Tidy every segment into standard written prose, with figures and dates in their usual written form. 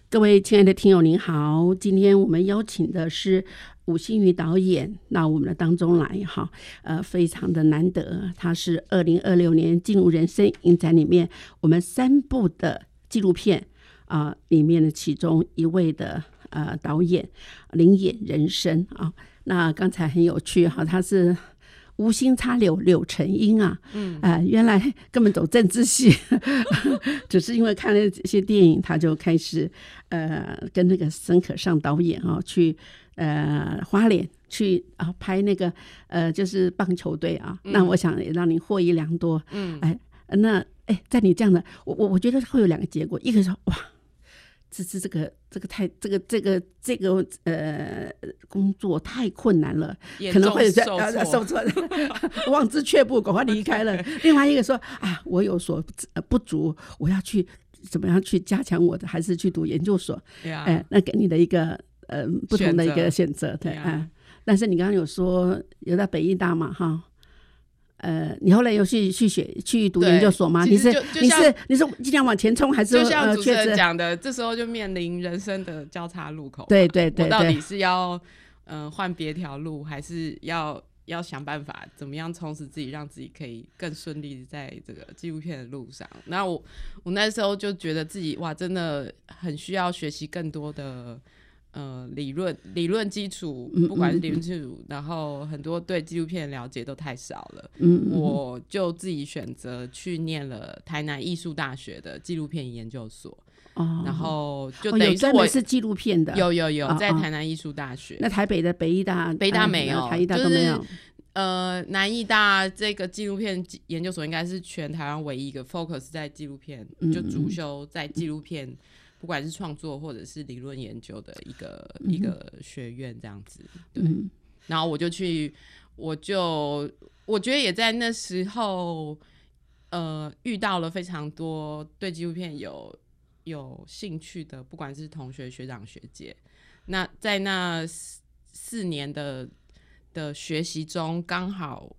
各位亲爱的听友您好，今天我们邀请的是吴欣瑜导演到我们的当中来哈，非常的难得，他是2026年进入人生影展里面我们3部的纪录片里面的其中一位的导演灵眼人生啊。那刚才很有趣哈，他是无心插柳柳成荫啊，原来根本走政治系，只是因为看了这些电影，他就开始跟那个沈可尚导演去花莲去拍那个就是棒球队啊，那我想也让你获益良多。在你这样的，我觉得会有2个结果，一个是哇，这个工作太困难了，可能会受挫，望之却步，赶快离开了。另外一个说我有所不足，我要去怎么样去加强我的，还是去读研究所？那给你的一个不同的一个选择，对但是你刚刚有说有在北艺大嘛，哈。你后来有去读研究所吗？你是尽量往前冲，还是就像主持人讲的，这时候就面临人生的交叉路口。 对， 我到底是要换别条路，还是要想办法怎么样充实自己，让自己可以更顺利在这个纪录片的路上？那我那时候就觉得自己哇，真的很需要学习更多的理论基础，不管是理论基础，然后很多对纪录片的了解都太少了。我就自己选择去念了台南艺术大学的纪录片研究所。然后就等于专门是纪录片的， 有在台南艺术大学。 那台北的北艺大没有， 台艺大都没有。 南艺大这个纪录片研究所应该是全台湾唯一一个 focus 在纪录片，就主修在纪录片。不管是创作或者是理论研究的一个学院这样子，对。然后我觉得也在那时候，遇到了非常多对纪录片有兴趣的，不管是同学、学长、学姐。那在那4年的学习中，刚好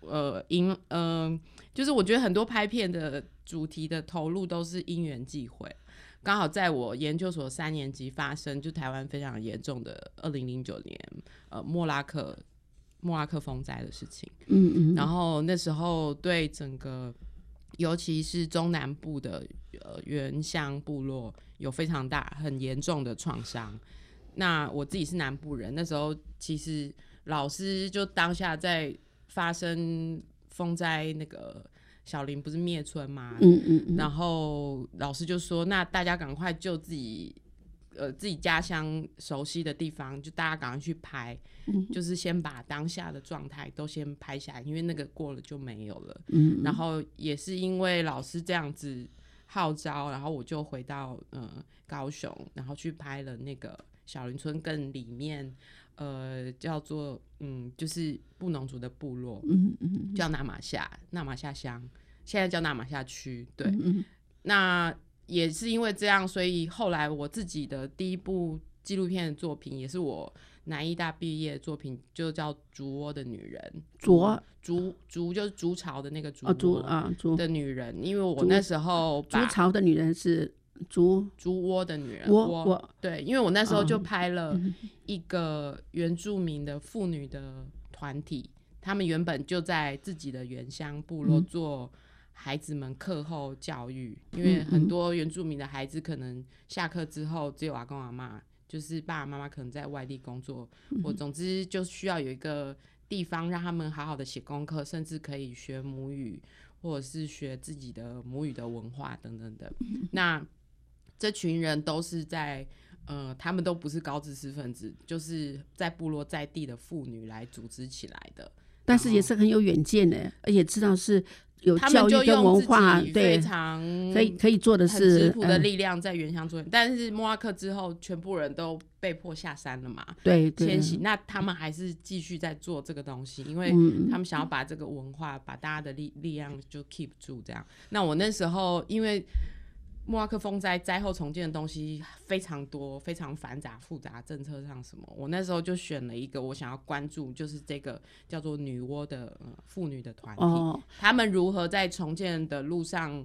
就是我觉得很多拍片的主题的投入都是因缘际会。刚好在我研究所3年级发生，就台湾非常严重的2009年莫拉克风灾的事情。然后那时候对整个尤其是中南部的原乡部落有非常大很严重的创伤。那我自己是南部人，那时候其实老师就当下在发生风灾那个小林不是灭村吗？然后老师就说，那大家赶快就自己家乡熟悉的地方，就大家赶快去拍，就是先把当下的状态都先拍下来，因为那个过了就没有了。然后也是因为老师这样子号召，然后我就回到高雄，然后去拍了那个小林村更里面叫做就是布农族的部落，叫纳马夏乡，现在叫纳马夏区。对，那也是因为这样，所以后来我自己的第一部纪录片的作品，也是我南艺大毕业的作品，就叫《竹窝的女人》。竹就是竹巢的那个竹窝的女人，因为我那时候竹巢的女人是竹窝的女人。对，因为我那时候就拍了一个原住民的妇女的团体，他们原本就在自己的原乡部落做孩子们课后教育，因为很多原住民的孩子可能下课之后只有阿公阿嬷，就是爸爸妈妈可能在外地工作，或总之就需要有一个地方让他们好好的写功课，甚至可以学母语，或者是学自己的母语的文化等等的。那这群人都是在他们都不是高知识分子，就是在部落在地的妇女来组织起来的， 但是也是很有远见的，而且知道是有教育跟文化， 非常可以做的是很质朴的力量在原乡做。但是莫拉克之后，全部人都被迫下山了嘛， 对， 迁徙。那他们还是继续在做这个东西，因为他们想要把这个文化，把大家的力量就 keep 住这样。那我那时候因为莫拉克风灾后重建的东西非常多，非常繁杂复杂，政策上什么，我那时候就选了一个我想要关注，就是这个叫做女娲的妇女的团体，他们如何在重建的路上